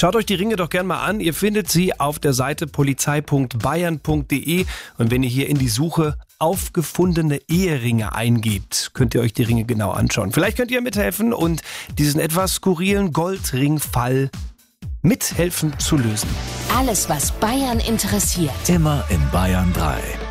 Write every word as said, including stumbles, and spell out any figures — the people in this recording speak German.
Schaut euch die Ringe doch gern mal an. Ihr findet sie auf der Seite polizei punkt bayern punkt de und wenn ihr hier in die Suche aufgefundene Eheringe eingebt, könnt ihr euch die Ringe genau anschauen. Vielleicht könnt ihr mithelfen und diesen etwas skurrilen Goldringfall mithelfen zu lösen. Alles, was Bayern interessiert. Immer in Bayern drei.